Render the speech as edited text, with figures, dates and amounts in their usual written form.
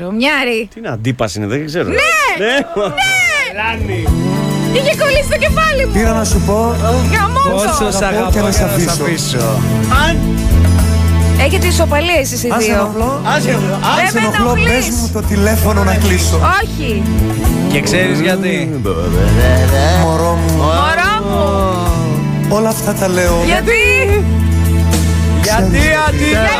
Βρωμιάρη. Τι είναι, αντίπαση είναι, δεν ξέρω. Ναι! Λάνη. Είχε κολλήσει το κεφάλι μου. Πήρα να σου πω Γαμώσο. σ' αγαπώ και να σ' αφήσω. Αν Έχετε ισοπαλία εσείς οι Αν σε δύο. ενοχλώ, αν πες μου το τηλέφωνο να κλείσω. Όχι. Και ξέρεις γιατί? Μωρό μου, Μωρό μου. όλα αυτά τα λέω. Γιατί. Γιατί αντί